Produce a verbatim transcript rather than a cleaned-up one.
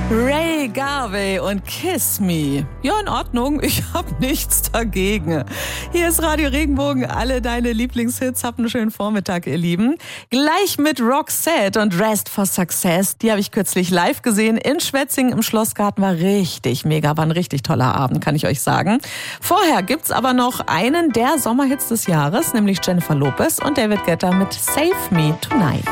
Ray Garvey und Kiss Me. Ja, in Ordnung, ich hab nichts dagegen. Hier ist Radio Regenbogen, alle deine Lieblingshits. Habt einen schönen Vormittag, ihr Lieben. Gleich mit Roxette und Rest for Success. Die habe ich kürzlich live gesehen in Schwetzingen im Schlossgarten. War richtig mega, war ein richtig toller Abend, kann ich euch sagen. Vorher gibt's aber noch einen der Sommerhits des Jahres, nämlich Jennifer Lopez und David Guetta mit Save Me Tonight.